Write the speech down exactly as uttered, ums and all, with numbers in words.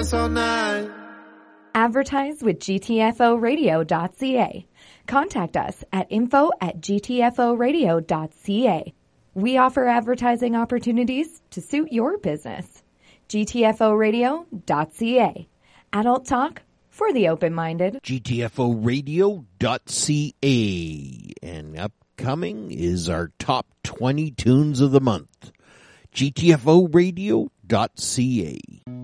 dance all night. Advertise with G T F O radio dot C A. Contact us at info at G T F O radio dot C A. We offer advertising opportunities to suit your business. G T F O radio dot C A. Adult talk for the open-minded. G T F O radio dot C A. And upcoming is our top twenty tunes of the month. G T F O radio dot C A.